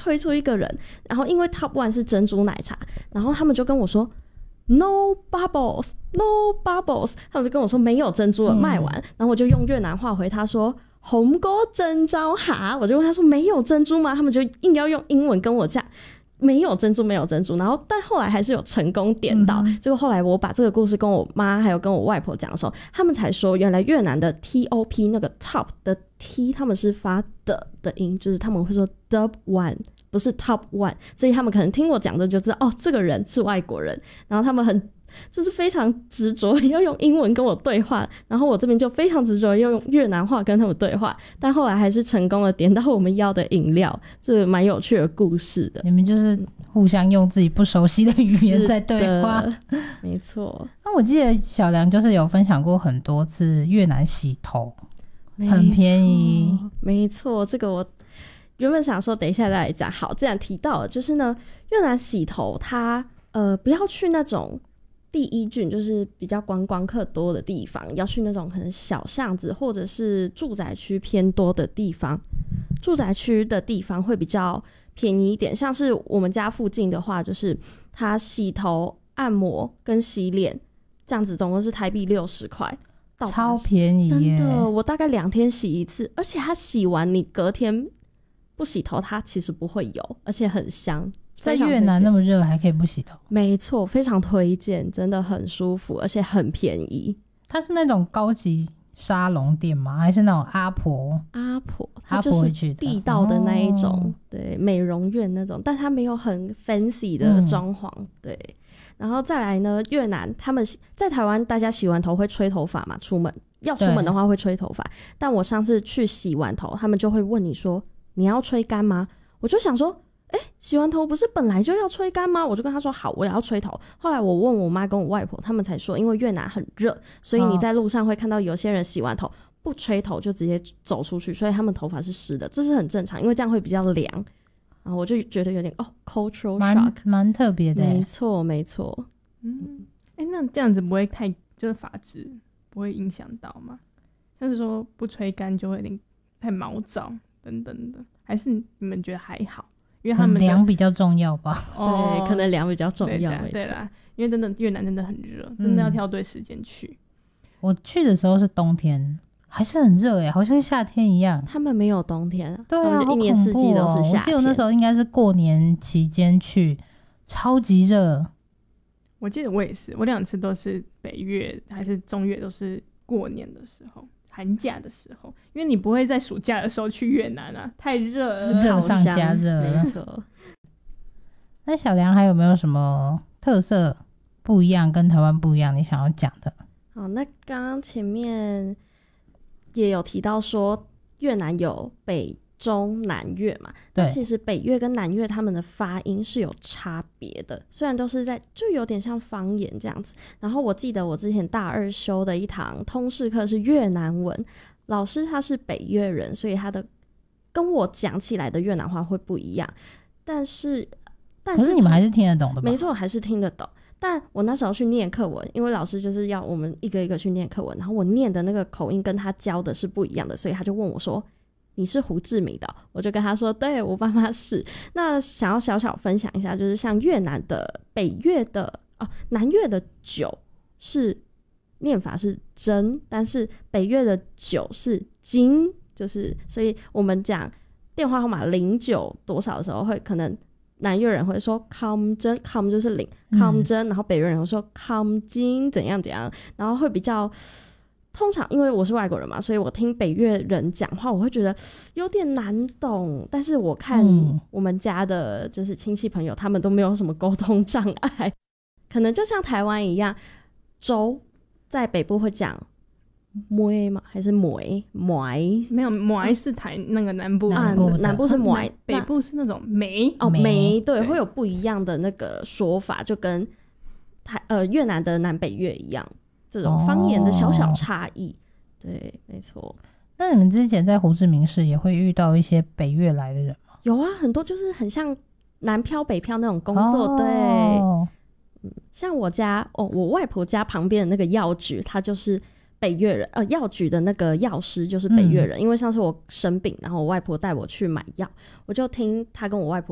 推出一个人，然后因为 Top One 是珍珠奶茶，然后他们就跟我说 No bubbles No bubbles， 他们就跟我说没有珍珠了，卖完，然后我就用越南话回他说红哥珍珠哈，我就问他说没有珍珠吗？他们就硬要用英文跟我讲没有珍珠没有珍珠，然后但后来还是有成功点到，结果后来我把这个故事跟我妈还有跟我外婆讲的时候，他们才说原来越南的 TOP 那个 top 的 T 他们是发的音，就是他们会说 Dub One 不是 Top One， 所以他们可能听我讲的就知道这个人是外国人，然后他们就是非常执着要用英文跟我对话，然后我这边就非常执着要用越南话跟他们对话，但后来还是成功的点到我们要的饮料，这蛮有趣的故事的。 你们就是互相用自己不熟悉的语言在对话， 没错。 那我记得小梁就是有分享过很多次越南洗头，很便宜。 没错，这个我原本想说等一下再来讲，好，既然提到了，就是呢越南洗头它不要去那种第一郡，就是比较观光客多的地方，要去那种可能小巷子或者是住宅区偏多的地方，住宅区的地方会比较便宜一点，像是我们家附近的话，就是它洗头按摩跟洗脸这样子总共是台币60块， 超便宜耶， 真的，我大概2天洗一次，而且它洗完你隔天不洗头它其实不会油，而且很香。 在越南那么热还可以不洗头？ 没错，非常推荐，真的很舒服而且很便宜。 它是那种高级沙龙店吗？还是那种阿婆它就是会去的地道的那一种，对，美容院那种，但它没有很 fancy 的装潢，对。然后再来呢，越南他们在台湾大家洗完头会吹头发嘛，出门的话会吹头发，但我上次去洗完头他们就会问你说你要吹干吗？我就想说洗完头不是本来就要吹干吗？我就跟他说好，我也要吹头。后来我问我妈跟我外婆，他们才说因为越南很热，所以你在路上会看到有些人洗完头不吹头就直接走出去，所以他们头发是湿的，这是很正常，因为这样会比较凉。然后我就觉得有点cultural shock， 蛮特别的。 没错没错。 那这样子不会太就是发质不会影响到吗？像是说不吹干就会有点太毛躁等等的，还是你们觉得还好？因为他们凉比较重要吧。 对，可能凉比较重要。 对啦，因为真的越南真的很热，真的要挑对时间去。 我去的时候是冬天，还是很热耶，好像夏天一样。 他们没有冬天， 对啊， 他们就一年四季都是夏天。 我记得那时候应该是过年期间去，超级热。 我记得我也是，我2次都是北越还是中越，都是过年的时候。寒假的时候，因为你不会在暑假的时候去越南啊，太热了， 热上加热。 没错。 那小梁还有没有什么特色不一样，跟台湾不一样你想要讲的？ 好，那刚刚前面也有提到说越南有北中南越嘛， 对， 其实北越跟南越他们的发音是有差别的，虽然都是就有点像方言这样子。然后我记得我之前大2修的一堂通识课是越南文，老师他是北越人，所以他的跟我讲起来的越南话会不一样，但是可是你们还是听得懂的吧？ 没错，还是听得懂。但我那时候去念课文，因为老师就是要我们一个一个去念课文，然后我念的那个口音跟他教的是不一样的，所以他就问我说你是胡志明的我就跟他说对，我爸妈是。那想要小小分享一下，就是像越南的北越的南越的酒是念法是真，但是北越的酒是金，就是所以我们讲电话号码09多少的时候，会可能南越人会说 com 真 com 就是0 com 真，然后北越人会说 com 金怎样怎样，然后会比较通常因为我是外国人嘛，所以我听北越人讲话我会觉得有点难懂，但是我看我们家的就是亲戚朋友他们都没有什么沟通障碍，可能就像台湾一样，粥在北部会讲梅吗？还是梅？ 没有，梅是台那个南部南部是梅， 北部是那种梅梅，对，会有不一样的那个说法，就跟越南的南北越一样，这种方言的小小差异。对，没错。 那你们之前在胡志明市也会遇到一些北越来的人吗？ 有啊，很多就是很像南漂北漂那种工作。对，像我家我外婆家旁边的那个药局，他就是北越人，药局的那个药师就是北越人。因为上次我生病，然后我外婆带我去买药，我就听他跟我外婆